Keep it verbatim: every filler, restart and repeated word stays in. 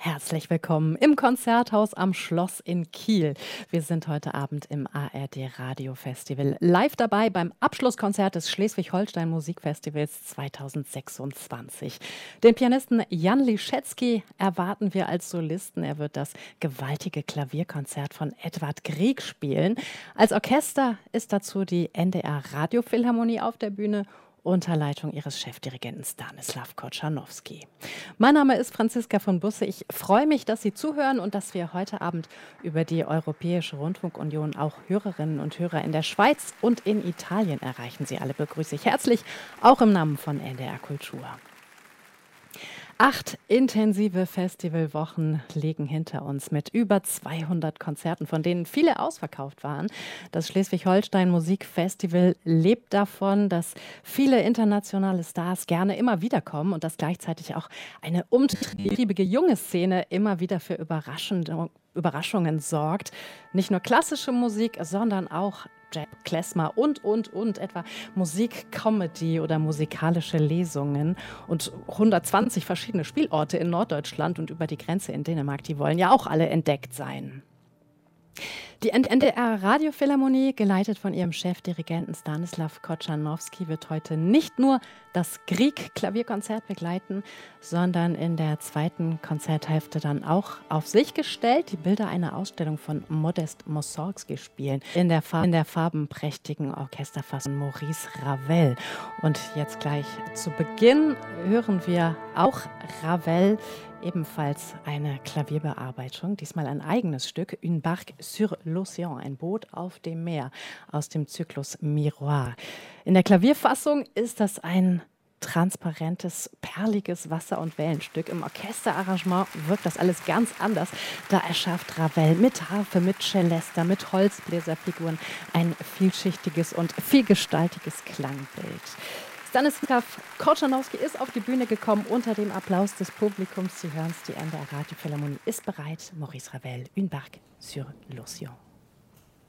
Herzlich willkommen im Konzerthaus am Schloss in Kiel. Wir sind heute Abend im A R D Radio Festival live dabei beim Abschlusskonzert des Schleswig-Holstein Musikfestivals zweitausendsechsundzwanzig. Den Pianisten Jan Liszewski erwarten wir als Solisten. Er wird das gewaltige Klavierkonzert von Edvard Grieg spielen. Als Orchester ist dazu die N D R Radiophilharmonie auf der Bühne unter Leitung ihres Chefdirigenten Stanislav Korczanowski. Mein Name ist Franziska von Busse. Ich freue mich, dass Sie zuhören und dass wir heute Abend über die Europäische Rundfunkunion auch Hörerinnen und Hörer in der Schweiz und in Italien erreichen. Sie alle begrüße ich herzlich, auch im Namen von N D R Kultur. Acht intensive Festivalwochen liegen hinter uns mit über zweihundert Konzerten, von denen viele ausverkauft waren. Das Schleswig-Holstein Musikfestival lebt davon, dass viele internationale Stars gerne immer wieder kommen und dass gleichzeitig auch eine umtriebige junge Szene immer wieder für Überraschende, Überraschungen sorgt. Nicht nur klassische Musik, sondern auch Jazz, Klezmer und, und, und, etwa Musik, Comedy oder musikalische Lesungen und hundertzwanzig verschiedene Spielorte in Norddeutschland und über die Grenze in Dänemark, die wollen ja auch alle entdeckt sein. Die N D R Radiophilharmonie, geleitet von ihrem Chefdirigenten Stanislav Korczanowski, wird heute nicht nur das Grieg-Klavierkonzert begleiten, sondern in der zweiten Konzerthälfte dann auch auf sich gestellt die Bilder einer Ausstellung von Modest Mussorgsky spielen, in der, Farb- in der farbenprächtigen Orchesterfassung Maurice Ravel. Und jetzt gleich zu Beginn hören wir auch Ravel, ebenfalls eine Klavierbearbeitung, diesmal ein eigenes Stück, Une barque sur l'océan, ein Boot auf dem Meer, aus dem Zyklus Miroir. In der Klavierfassung ist das ein transparentes, perliges Wasser- und Wellenstück. Im Orchesterarrangement wirkt das alles ganz anders. Da erschafft Ravel mit Harfe, mit Celesta, mit Holzbläserfiguren ein vielschichtiges und vielgestaltiges Klangbild. Stanislav Korczanowski ist auf die Bühne gekommen unter dem Applaus des Publikums. Sie hören es, die N D R Radiophilharmonie ist bereit. Maurice Ravel, Une barque sur l'océan.